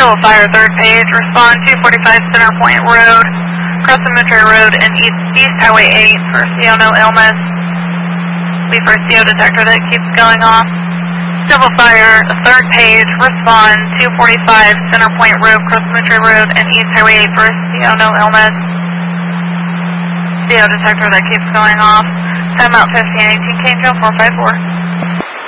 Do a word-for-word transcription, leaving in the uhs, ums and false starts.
Civil Fire, third page, respond two forty-five Center Point Road, cross Cemetery Road, and East, East Highway eight for C O no illness. Be for a C O detector that keeps going off. Civil Fire, third page, respond two forty-five Center Point Road, cross Cemetery Road, and East Highway eight for C O no illness. C O detector that keeps going off. Timeout fifteen eighteen, K J four five four.